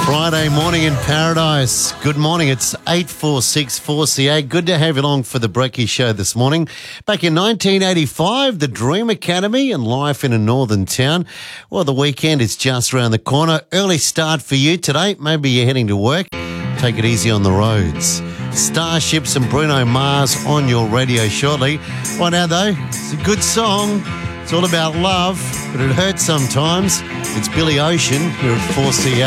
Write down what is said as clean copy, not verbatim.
Friday morning in paradise. Good morning. It's 846 4CA. Good to have you along for the Brekkie Show this morning. Back in 1985, the Dream Academy and life in a northern town. Well, the weekend is just around the corner. Early start for you today. Maybe you're heading to work. Take it easy on the roads. Starships and Bruno Mars on your radio shortly. Right now, though, it's a good song. It's all about love, but it hurts sometimes. It's Billy Ocean here at 4CA.